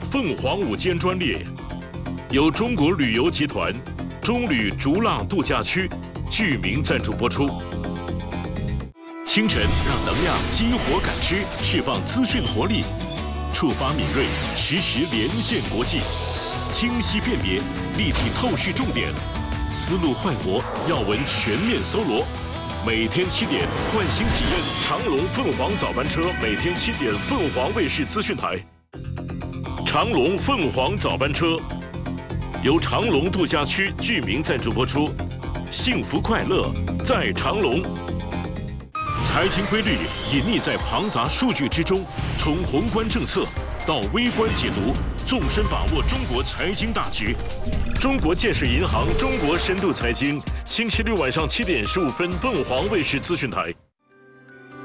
凤凰午间专列，由中国旅游集团中旅逐浪度假区剧名赞助播出。清晨让能量激活感知，释放资讯活力，触发敏锐，实时连线国际，清晰辨别，立体透视重点，思路焕活，要闻全面搜罗。每天7点，换新体验长龙凤凰早班车，每天7点，凤凰卫视资讯台。长龙凤凰早班车由长龙度假区剧名赞助播出，幸福快乐在长龙。财经规律隐匿在庞杂数据之中，从宏观政策到微观解读，纵深把握中国财经大局。中国建设银行中国深度财经，星期六晚上7点15分，凤凰卫视资讯台。